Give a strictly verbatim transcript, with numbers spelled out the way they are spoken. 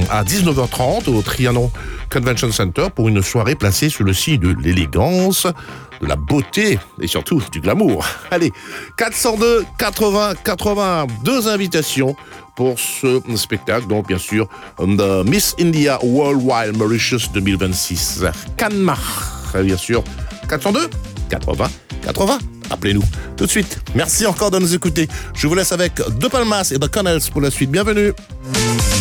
à dix-neuf heures trente au Trianon Convention Center pour une soirée placée sous le signe de l'élégance, de la beauté et surtout du glamour. Allez, quatre cent deux quatre-vingts quatre-vingts, deux invitations pour ce spectacle. Donc, bien sûr, The Miss India Worldwide Mauritius deux mille vingt-six. Canmar, bien sûr. quatre cent deux quatre-vingts quatre-vingts. Appelez-nous tout de suite. Merci encore de nous écouter. Je vous laisse avec De Palmas et The Connells pour la suite. Bienvenue.